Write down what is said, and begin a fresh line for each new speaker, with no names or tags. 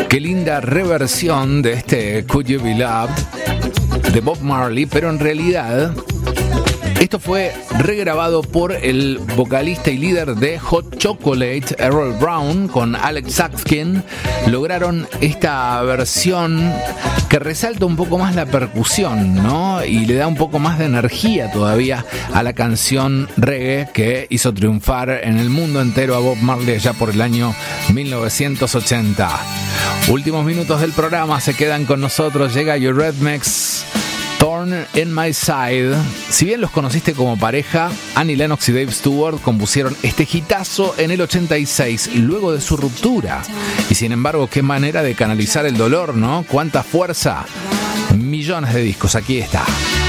Qué linda reversión de este Could You Be Loved de Bob Marley, pero en realidad esto fue regrabado por el vocalista y líder de Hot Chocolate, Errol Brown, con Alex Saxkin. Lograron esta versión que resalta un poco más la percusión, ¿no? Y le da un poco más de energía todavía a la canción reggae que hizo triunfar en el mundo entero a Bob Marley allá por el año 1980. Últimos minutos del programa, se quedan con nosotros. Llega Eurythmics, Thorn in My Side. Si bien los conociste como pareja, Annie Lennox y Dave Stewart compusieron este hitazo en el 86, luego de su ruptura. Y sin embargo, qué manera de canalizar el dolor, ¿no? Cuánta fuerza. Millones de discos, aquí está.